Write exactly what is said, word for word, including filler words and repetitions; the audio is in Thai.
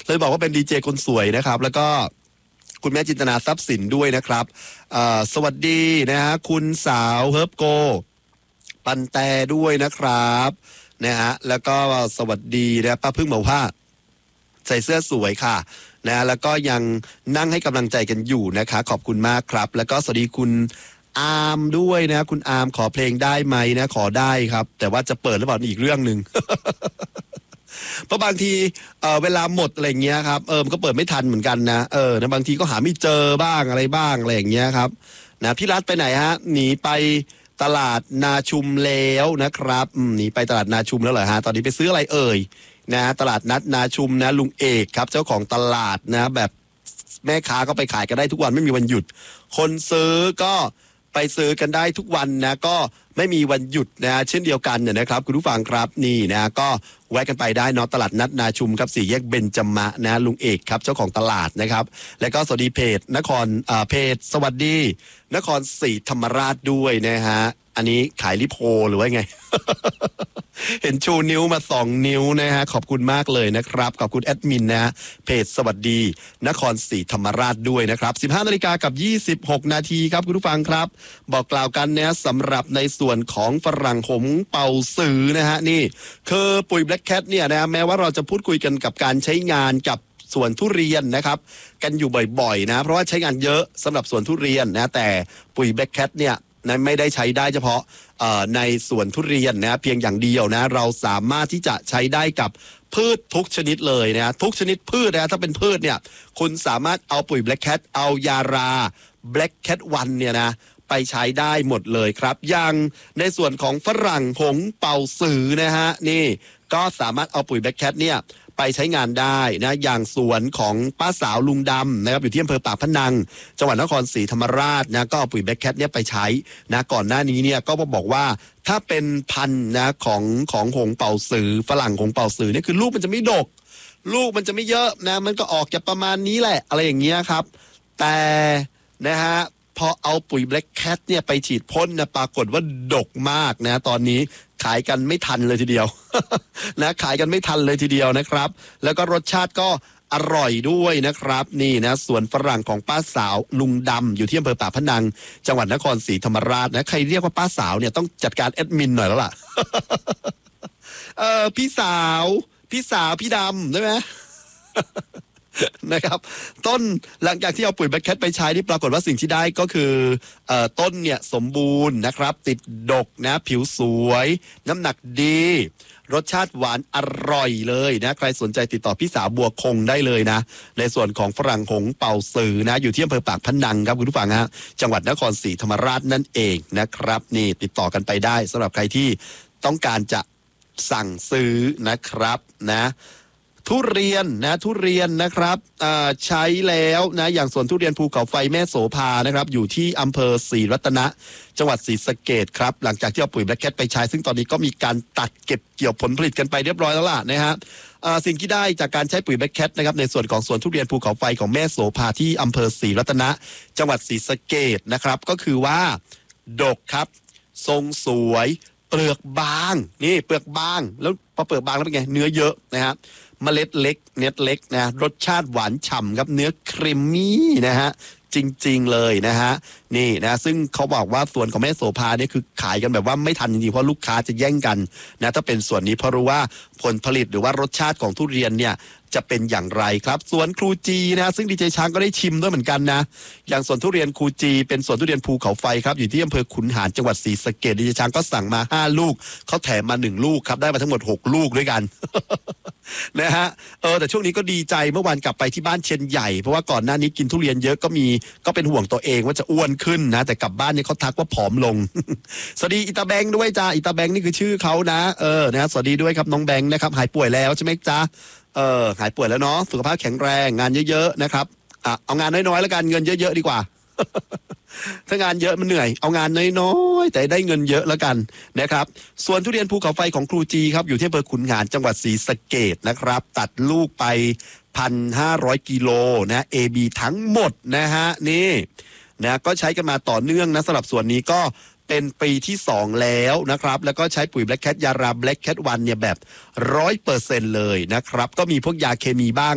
เลยบอกว่าเป็นดีเจคนสวยนะครับแล้วก็คุณแม่จินตนาทรัพย์สินด้วยนะครับสวัสดีนะฮะคุณสาวเฮิร์บโกปันแต่ด้วยนะครับนะฮะแล้วก็สวัสดีนะป้าพึ่งบอกว่าใส่เสื้อสวยค่ะนะแล้วก็ยังนั่งให้กำลังใจกันอยู่นะคะขอบคุณมากครับแล้วก็สวัสดีคุณอาร์มด้วยนะคุณอาร์มขอเพลงได้ไหมนะขอได้ครับแต่ว่าจะเปิดหรือเปล่าอีกเรื่องหนึ่ง เพราะบางทีเอ่อเวลาหมดอะไรเงี้ยครับเออมันก็เปิดไม่ทันเหมือนกันนะเออนะบางทีก็หาไม่เจอบ้างอะไรบ้างอะไรอย่างเงี้ยครับนะพี่รัฐไปไหนฮะหนีไปตลาดนาชุมแล้วนะครับหนีไปตลาดนาชุมแล้วเหรอฮะตอนนี้ไปซื้ออะไรเอ่ยนะตลาดนัดนาชุมนะลุงเอกครับเจ้าของตลาดนะแบบแม่ค้าก็ไปขายกันได้ทุกวันไม่มีวันหยุดคนซื้อก็ไปซื้อกันได้ทุกวันนะก็ไม่มีวันหยุดนะเช่นเดียวกันเนี่ยนะครับคุณผู้ฟังครับนี่นะก็แวะกันไปได้เนาะตลาดนัดนาชุมครับสี่แยกเบญจมะนะลุงเอกครับเจ้าของตลาดนะครับแล้วก็สวัสดีเพจนครอ่าเพจสวัสดีนครศรีธรรมราชด้วยนะฮะอันนี้ขายลิโพหรือว่าไง เห็นชูนิ้วมาสองนิ้วนะฮะขอบคุณมากเลยนะครับขอบคุณแอดมินนะเพจสวัสดีนครศรีธรรมราชด้วยนะครับสิบห้านาฬิกากับยี่สิบหกนาทีครับคุณผู้ฟังครับบอกกล่าวกันนะสำหรับในส่วนของฝรั่งหงเป่าสือนะฮะนี่คือปุ๋ย Black Cat เนี่ยนะแม้ว่าเราจะพูดคุยกันกับการใช้งานกับสวนทุเรียนนะครับกันอยู่บ่อยๆนะเพราะว่าใช้งานเยอะสำหรับสวนทุเรียนนะแต่ปุ๋ย Black Cat เนี่ยนั้นไม่ได้ใช้ได้เฉพาะในสวนทุเรียนนะเพียงอย่างเดียวนะเราสามารถที่จะใช้ได้กับพืชทุกชนิดเลยนะทุกชนิดพืชนะถ้าเป็นพืชเนี่ยคุณสามารถเอาปุ๋ย Black Cat เอายารา Black Cat วันเนี่ยนะไปใช้ได้หมดเลยครับอย่างในส่วนของฝรั่งหงเป่าสือนะฮะนี่ก็สามารถเอาปุ๋ย Black Cat เนี่ยไปใช้งานได้นะอย่างสวนของป้าสาวลุงดำนะครับอยู่ที่อำเภอปากพนังจังหวัดนครศรีธรรมราชนะก็เอาปุ๋ย Black Cat เนี่ยไปใช้นะก่อนหน้านี้เนี่ยก็บอกว่าถ้าเป็นพันธุ์นะของของหงเป่าสือฝรั่งหงเป่าสือเนี่ยคือลูกมันจะไม่ดกลูกมันจะไม่เยอะนะมันก็ออกจากประมาณนี้แหละอะไรอย่างเงี้ยครับแต่นะฮะพอเอาปุ๋ย Black Cat เนี่ยไปฉีดพ่นนะปรากฏว่าดกมากนะตอนนี้ขายกันไม่ทันเลยทีเดียว นะขายกันไม่ทันเลยทีเดียวนะครับแล้วก็รสชาติก็อร่อยด้วยนะครับนี่นะสวนฝรั่งของป้าสาวลุงดำอยู่ที่อำเภอปากพนังจังหวัดนครศรีธรรมราชนะใครเรียกว่าป้าสาวเนี่ยต้องจัดการแอดมินหน่อยแล้วล่ะ เออพี่สาวพี่สาวพี่ดำใช่ไหม นะครับต้นหลังจากที่เอาปุ๋ย Black Cat ไปใช้ที่ปรากฏว่าสิ่งที่ได้ก็คือเอ่อต้นเนี่ยสมบูรณ์นะครับติดดกนะผิวสวยน้ำหนักดีรสชาติหวานอร่อยเลยนะใครสนใจติดต่อพี่สาวบัวคงได้เลยนะในส่วนของฝรั่งหงเป่าสือนะอยู่ที่อำเภอปากพนังครับคุณผู้ฟังฮะจังหวัดนครศรีธรรมราชนั่นเองนะครับนี่ติดต่อกันไปได้สำหรับใครที่ต้องการจะสั่งซื้อนะครับนะทุเรียนนะทุเรียนนะครับใช้แล้วนะอย่างสวนทุเรียนภูเขาไฟแม่โสภานะครับอยู่ที่อำเภอศรีรัตนะจังหวัดศรีสะเกษครับหลังจากที่เอาปุ๋ย Black Cat ไปใช้ซึ่งตอนนี้ก็มีการตัดเก็บเกี่ยวผลผลิตกันไปเรียบร้อยแล้วล่ะนะฮะสิ่งที่ได้จากการใช้ปุ๋ย Black Cat นะครับในส่วนของสวนทุเรียนภูเขาไฟของแม่โสภาที่อำเภอศรีรัตนะจังหวัดศรีสะเกษนะครับก็คือว่าดกครับทรงสวยเปลือกบางนี่เปลือกบางแล้วพอเปลือกบางแล้วเป็นไงเนื้อเยอะนะฮะเมล็ดเล็กเน็ตเล็กนะรสชาติหวานฉ่ำครับเนื้อครีมมี่นะฮะจริงๆเลยนะฮะนี่นะซึ่งเขาบอกว่าส่วนของแม่โสภาเนี่ยคือขายกันแบบว่าไม่ทันจริงๆเพราะลูกค้าจะแย่งกันนะถ้าเป็นส่วนนี้เพราะรู้ว่าผลผลิตหรือว่ารสชาติของทุเรียนเนี่ยจะเป็นอย่างไรครับสวนครูจีนะซึ่งดีเจช้างก็ได้ชิมด้วยเหมือนกันนะอย่างสวนทุเรียนครูจีเป็นสวนทุเรียนภูเขาไฟครับอยู่ที่อำเภอขุนหารจังหวัดศรีสะเกษดีเจช้างก็สั่งมาห้าลูกเขาแถมมาหนึ่งลูกครับได้มาทั้งหมดหกลูกด้วยกัน นะฮะเออแต่ช่วงนี้ก็ดีใจเมื่อวานกลับไปที่บ้านเชียนใหญ่เพราะว่าก่อนหน้านี้กินทุเรียนเยอะก็มีก็เป็นห่วงตัวเองว่าจะอ้วนขึ้นนะแต่กลับบ้านเนี่ยเขาทักว่าผอมลง สวัสดีอิตาแบงค์ด้วยจ้าอิตาแบงค์นี่คือชื่อเขานะเออนะสวัสดีด้วยครับน้องแบงค์นะครับหายป่วยแล้วใช่ไหมจ้าเออหายป่วยแล้วเนาะสุขภาพแข็งแรงงานเยอะๆนะครับอ่ะเอางานน้อยๆแล้วกันเงินเยอะๆดีกว่า ถ้างานเยอะมันเหนื่อยเอางานน้อยๆแต่ได้เงินเยอะแล้วกันนะครับส่วนทุเรียนภูเขาไฟของครูจีครับอยู่ที่อำเภอขุนหารจังหวัดศรีสะเกษนะครับตัดลูกไป หนึ่งพันห้าร้อย กิโลนะ เอ บี ทั้งหมดนะฮะนี่นะก็ใช้กันมาต่อเนื่องนะสำหรับส่วนนี้ก็เป็นปีที่สองแล้วนะครับแล้วก็ใช้ปุ๋ย Black Cat ยารา Black Cat วันเนี่ยแบบ ร้อยเปอร์เซ็นต์ เลยนะครับก็มีพวกยาเคมีบ้าง